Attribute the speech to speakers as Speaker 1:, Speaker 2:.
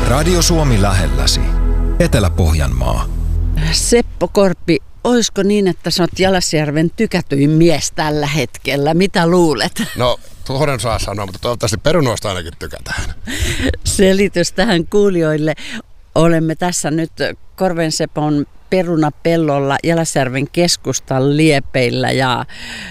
Speaker 1: Radio Suomi lähelläsi. Etelä-Pohjanmaa.
Speaker 2: Seppo Korppi, oisko niin, että sä oot Jalasjärven tykätyin mies tällä hetkellä? Mitä luulet?
Speaker 3: No, tuohon saa sanoa, mutta toivottavasti perunoista ainakin tykätään.
Speaker 2: Selitys tähän kuulijoille. Olemme tässä nyt Korven Sepon perunapellolla Jalasjärven keskustan liepeillä ja